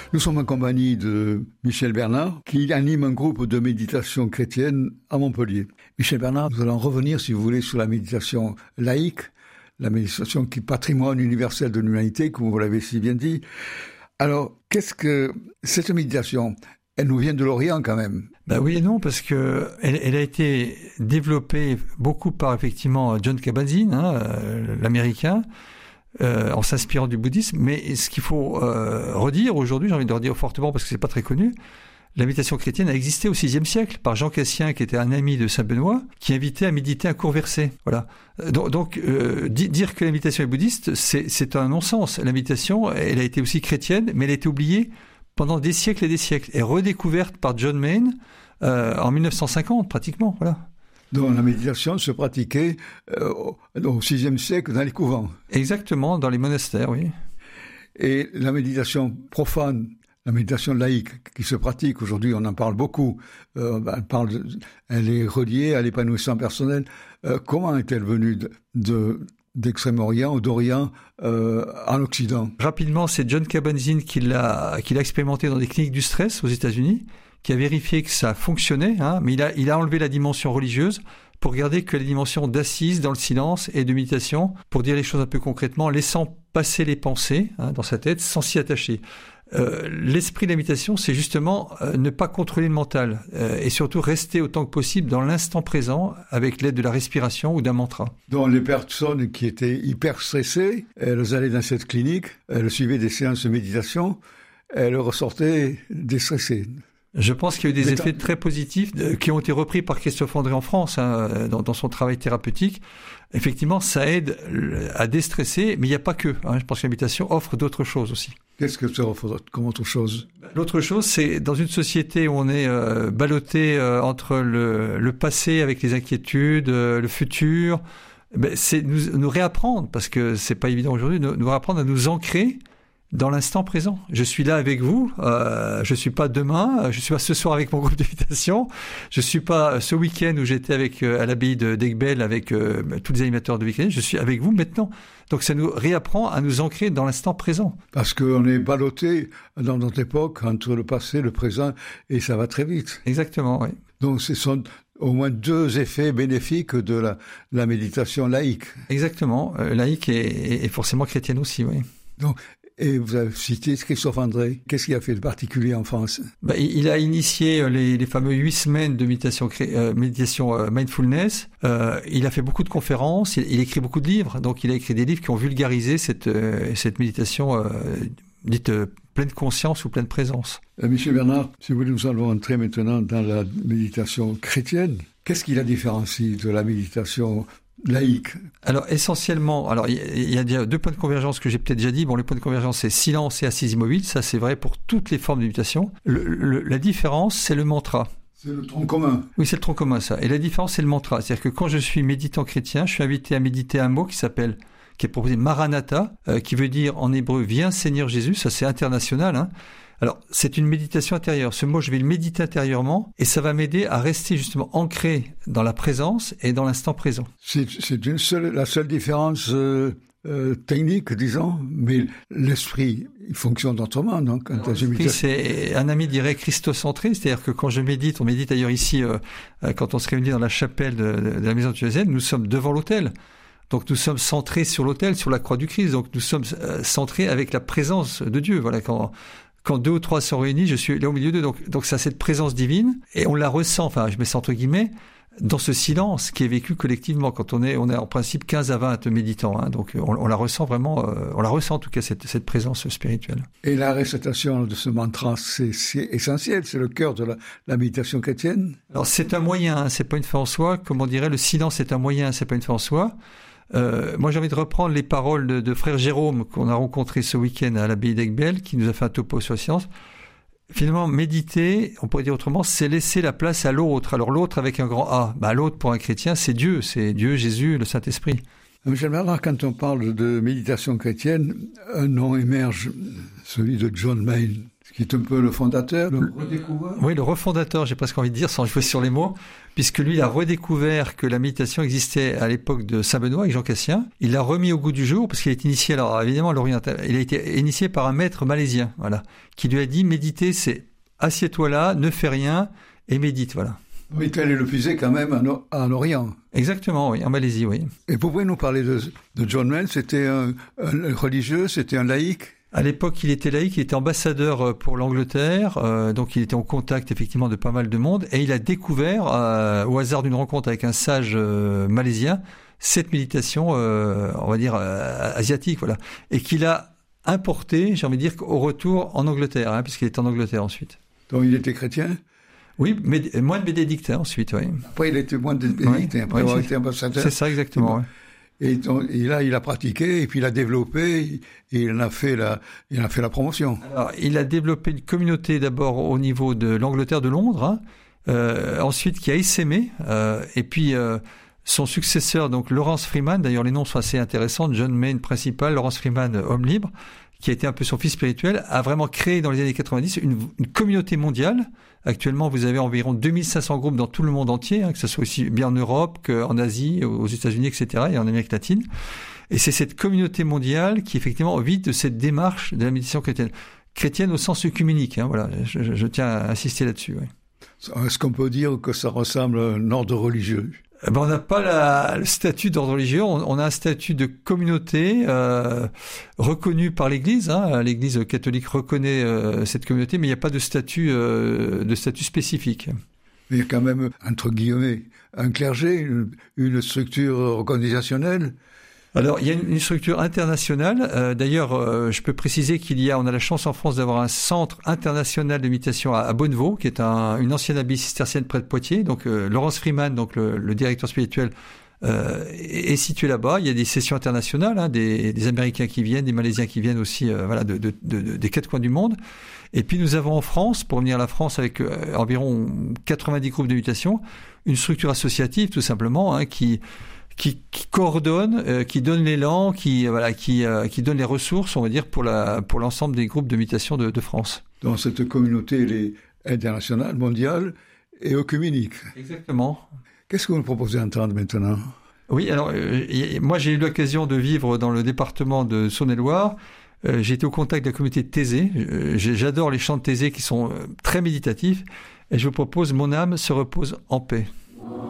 Nous sommes en compagnie de Michel Bernard, qui anime un groupe de méditation chrétienne à Montpellier. Michel Bernard, nous allons revenir, si vous voulez, sur la méditation laïque, la méditation qui est patrimoine universel de l'humanité, comme vous l'avez si bien dit. Alors, qu'est-ce que cette méditation? Elle nous vient de l'Orient quand même. Ben oui et non, parce que elle a été développée beaucoup par effectivement Jon Kabat-Zinn, l'Américain, en s'inspirant du bouddhisme. Mais ce qu'il faut redire aujourd'hui, j'ai envie de redire fortement parce que c'est pas très connu, la méditation chrétienne a existé au VIe siècle par Jean Cassien, qui était un ami de Saint Benoît, qui invitait à méditer un court verset. Voilà. Donc dire que la méditation est bouddhiste, c'est un non-sens. La méditation, elle a été aussi chrétienne, mais elle a été oubliée pendant des siècles et des siècles, et redécouverte par John Main en 1950 pratiquement. Voilà. Donc la méditation se pratiquait au VIe siècle dans les couvents. Exactement, dans les monastères, oui. Et la méditation profane, la méditation laïque qui se pratique aujourd'hui, on en parle beaucoup. Elle est reliée à l'épanouissement personnel. Comment est-elle venue d'Extrême-Orient ou d'Orient en Occident? Rapidement, c'est Jon Kabat-Zinn qui l'a expérimenté dans des cliniques du stress aux États-Unis, qui a vérifié que ça fonctionnait, mais il a enlevé la dimension religieuse pour garder que la dimension d'assise dans le silence et de méditation, pour dire les choses un peu concrètement, laissant passer les pensées dans sa tête sans s'y attacher. L'esprit de la méditation, c'est justement ne pas contrôler le mental et surtout rester autant que possible dans l'instant présent avec l'aide de la respiration ou d'un mantra. Donc les personnes qui étaient hyper stressées, elles allaient dans cette clinique, elles suivaient des séances de méditation, elles ressortaient déstressées. Je pense qu'il y a eu des effets très positifs qui ont été repris par Christophe André en France dans son travail thérapeutique. Effectivement, ça aide à déstresser, mais il n'y a pas que. Je pense que la méditation offre d'autres choses aussi. Qu'est-ce que ça offre comme autre chose? L'autre chose, c'est dans une société où on est ballotté entre le passé avec les inquiétudes, le futur, c'est nous réapprendre, parce que c'est pas évident aujourd'hui, nous réapprendre à nous ancrer dans l'instant présent. Je suis là avec vous, je suis pas demain, je suis pas ce soir avec mon groupe de méditation, je suis pas ce week-end où j'étais à l'abbaye d'Aiguebelle avec tous les animateurs de week-end, je suis avec vous maintenant. Donc ça nous réapprend à nous ancrer dans l'instant présent. Parce qu'on est ballotté dans notre époque entre le passé, le présent, et ça va très vite. Exactement, oui. Donc ce sont au moins deux effets bénéfiques de la méditation laïque. Exactement, laïque et forcément chrétienne aussi, oui. Donc, et vous avez cité Christophe André. Qu'est-ce qu'il a fait de particulier en France? Il a initié les fameux 8 semaines de méditation mindfulness. Il a fait beaucoup de conférences. Il écrit beaucoup de livres. Donc, il a écrit des livres qui ont vulgarisé cette méditation dite pleine conscience ou pleine présence. Michel Bernard, si vous voulez, nous allons entrer maintenant dans la méditation chrétienne. Qu'est-ce qui la différencie de la méditation laïque? Alors essentiellement, il y a déjà 2 points de convergence que j'ai peut-être déjà dit. Bon, les points de convergence, c'est silence et assise immobile. Ça, c'est vrai pour toutes les formes de méditation. La différence, c'est le mantra. C'est le tronc commun. Oui, c'est le tronc commun, ça. Et la différence, c'est le mantra. C'est-à-dire que quand je suis méditant chrétien, je suis invité à méditer un mot qui est proposé Maranatha, qui veut dire en hébreu « Viens Seigneur Jésus ». Ça, c'est international, Alors, c'est une méditation intérieure. Ce mot, je vais le méditer intérieurement et ça va m'aider à rester justement ancré dans la présence et dans l'instant présent. C'est la seule différence technique, disons, mais l'esprit, il fonctionne autrement. Donc, l'esprit, c'est, un ami dirait christocentré, c'est-à-dire que quand je médite, on médite d'ailleurs ici, quand on se réunit dans la chapelle de la maison de Diocèse, nous sommes devant l'autel. Donc nous sommes centrés sur l'autel, sur la croix du Christ. Donc nous sommes centrés avec la présence de Dieu. Voilà, quand 2 ou 3 sont réunis, je suis là au milieu d'eux. Donc ça, cette présence divine, et on la ressent, je mets ça entre guillemets, dans ce silence qui est vécu collectivement quand on est en principe 15 à 20 méditants. Donc on la ressent vraiment, on la ressent en tout cas cette présence spirituelle. Et la récitation de ce mantra, c'est essentiel, c'est le cœur de la méditation chrétienne. Alors c'est un moyen, c'est pas une fin en soi. Comme on dirait, le silence est un moyen, c'est pas une fin en soi. Moi, j'ai envie de reprendre les paroles de frère Jérôme qu'on a rencontré ce week-end à l'abbaye d'Aiguebelle, qui nous a fait un topo sur la science. Finalement, méditer, on pourrait dire autrement, c'est laisser la place à l'autre. Alors l'autre avec un grand A. L'autre pour un chrétien, c'est Dieu, Jésus, le Saint-Esprit. Michel Bernard, quand on parle de méditation chrétienne, un nom émerge, celui de John Main. qui est un peu le fondateur, le redécouvreur. Oui, le refondateur, j'ai presque envie de dire, sans jouer sur les mots, puisque lui, il a redécouvert que la méditation existait à l'époque de Saint-Benoît avec Jean Cassien. Il l'a remis au goût du jour, parce qu'il a été initié, alors évidemment, l'oriental, il a été initié par un maître malaisien, voilà, qui lui a dit, méditer, c'est assieds-toi là, ne fais rien, et médite, voilà. Oui, tel est le puiser quand même en Orient. Exactement, oui, en Malaisie, oui. Et vous pouvez nous parler de John Mayne? C'était un religieux, c'était un laïc? À l'époque, il était laïc, il était ambassadeur pour l'Angleterre, donc il était en contact effectivement de pas mal de monde, et il a découvert, au hasard d'une rencontre avec un sage malaisien, cette méditation, on va dire, asiatique, voilà, et qu'il a importé, j'ai envie de dire, au retour en Angleterre, hein, puisqu'il était en Angleterre ensuite. Donc il était chrétien? Oui, mais moine bénédictin ensuite, oui. Après, il était moine bénédictin, après avoir été ambassadeur. C'est ça, exactement, oui. Et là, il a pratiqué, et puis il a développé, et il en a fait la promotion. Alors, il a développé une communauté d'abord au niveau de l'Angleterre, de Londres, hein, ensuite qui a essaimé, et puis son successeur, donc Lawrence Freeman, d'ailleurs les noms sont assez intéressants, John Mayne principal, Lawrence Freeman homme libre, qui a été un peu son fils spirituel, a vraiment créé dans les années 90 une communauté mondiale. Actuellement, vous avez environ 2500 groupes dans tout le monde entier, hein, que ce soit aussi bien en Europe qu'en Asie, aux États-Unis, etc., et en Amérique latine. Et c'est cette communauté mondiale qui, effectivement, vit de cette démarche de la méditation chrétienne. Chrétienne au sens œcuménique, hein, voilà. Je tiens à insister là-dessus, oui. Est-ce qu'on peut dire que ça ressemble à un ordre religieux? Ben, on n'a pas le statut d'ordre religieux, on a un statut de communauté reconnu par l'Église. Hein. L'Église catholique reconnaît cette communauté, mais il n'y a pas de statut spécifique. Mais il y a quand même, entre guillemets, un clergé, une structure organisationnelle. Alors, il y a une structure internationale. D'ailleurs, je peux préciser on a la chance en France d'avoir un centre international de méditation à Bonnevaux, qui est une ancienne abbaye cistercienne près de Poitiers. Donc, Lawrence Freeman, donc le directeur spirituel, est situé là-bas. Il y a des sessions internationales, hein, des Américains qui viennent, des Malaisiens qui viennent aussi, voilà, des quatre coins du monde. Et puis, nous avons en France, pour venir à la France avec environ 90 groupes de méditation, une structure associative, tout simplement, hein, qui coordonne, qui donne l'élan, qui donne les ressources, on va dire, pour l'ensemble des groupes de méditation de France. Dans cette communauté, elle est internationale, mondiale et œcuménique. Exactement. Qu'est-ce que vous nous proposez d'entendre maintenant? Oui, alors, moi j'ai eu l'occasion de vivre dans le département de Saône-et-Loire. J'ai été au contact de la communauté de Thésée. J'adore les chants de Thésée qui sont très méditatifs. Et je vous propose « Mon âme se repose en paix ».